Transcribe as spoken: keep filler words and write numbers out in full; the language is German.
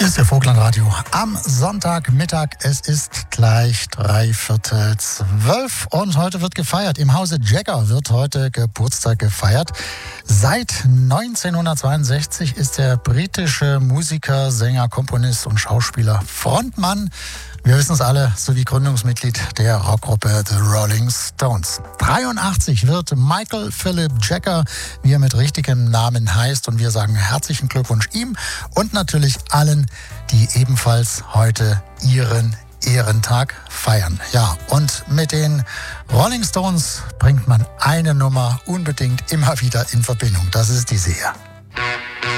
Hier ist der Vogtland-Radio am Sonntagmittag. Es ist gleich drei Viertel zwölf und heute wird gefeiert. Im Hause Jagger wird heute Geburtstag gefeiert. Seit neunzehnhundertzweiundsechzig ist der britische Musiker, Sänger, Komponist und Schauspieler Frontmann. Wir wissen es alle, sowie Gründungsmitglied der Rockgruppe The Rolling Stones. dreiundachtzig wird Michael Philip Jagger, wie er mit richtigem Namen heißt. Und wir sagen herzlichen Glückwunsch ihm und natürlich allen, die ebenfalls heute ihren Ehrentag feiern. Ja, und mit den Rolling Stones bringt man eine Nummer unbedingt immer wieder in Verbindung. Das ist diese hier.